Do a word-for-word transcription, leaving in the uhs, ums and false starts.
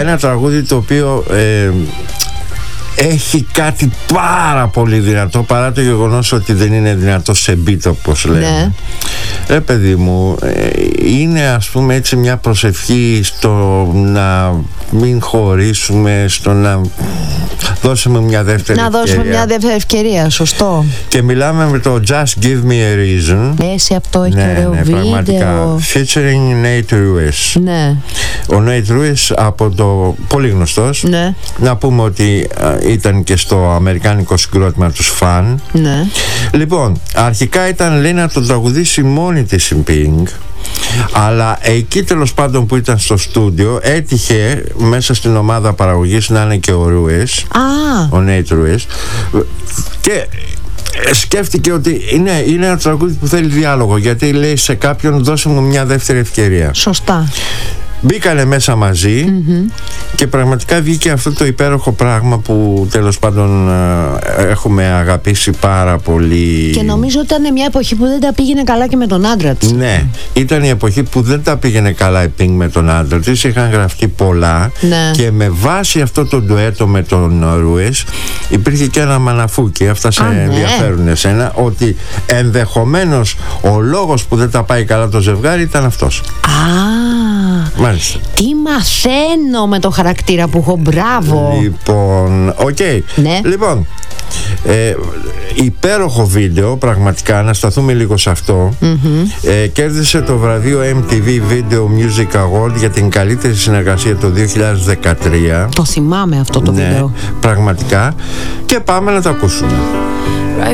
Ένα τραγούδι το οποίο ε, έχει κάτι πάρα πολύ δυνατό, παρά το γεγονός ότι δεν είναι δυνατό σε beat, όπως λέμε. Ναι. Ρε παιδί μου, ε, είναι ας πούμε έτσι μια προσευχή στο να μην χωρίσουμε, στο να δώσουμε μια δεύτερη να ευκαιρία. δώσουμε μια δεύτερη ευκαιρία, σωστό. Και μιλάμε με το Just Give Me a Reason. Εσύ αυτό έχει ναι, ωραίο ναι, βίντεο. Πραγματικά. Featuring Nate Ruess. Ναι. Ο Nate Ruess, από το πολύ γνωστός. Ναι. Να πούμε ότι α, ήταν και στο αμερικάνικο συγκρότημα τους Fun. Ναι. Λοιπόν, αρχικά ήταν, λέει, να το τραγουδήσει μόνη της η Pink, αλλά εκεί τέλος πάντων που ήταν στο στούντιο έτυχε μέσα στην ομάδα παραγωγής να είναι και ο Ruess, Α. ο Nate Ruess, και σκέφτηκε ότι είναι, είναι ένα τραγούδι που θέλει διάλογο, γιατί λέει σε κάποιον δώσε μου μια δεύτερη ευκαιρία. Σωστά. Μπήκανε μέσα μαζί mm-hmm. και πραγματικά βγήκε αυτό το υπέροχο πράγμα που τέλος πάντων ε, έχουμε αγαπήσει πάρα πολύ. Και νομίζω ότι ήταν μια εποχή που δεν τα πήγαινε καλά και με τον άντρα της. Ναι, ήταν η εποχή που δεν τα πήγαινε καλά η Pink με τον άντρα της. Είχαν γραφτεί πολλά, ναι. Και με βάση αυτό το ντουέτο με τον Ruess υπήρχε και ένα μαναφούκι. Αυτά σε ναι. ενδιαφέρουν εσένα, ότι ενδεχομένως ο λόγος που δεν τα πάει καλά το ζευγάρι ήταν αυτός. Α, μάλιστα. Τι μαθαίνω με το χαρακτήρα που έχω, μπράβο. Λοιπόν, οκ. Okay. Ναι. Λοιπόν, ε, υπέροχο βίντεο, πραγματικά, να σταθούμε λίγο σε αυτό. Mm-hmm. ε, Κέρδισε το βραβείο εμ τι βι Video Music Award για την καλύτερη συνεργασία το δύο χιλιάδες δεκατρία. Το θυμάμαι αυτό το ναι, βίντεο. πραγματικά. Και πάμε να το ακούσουμε.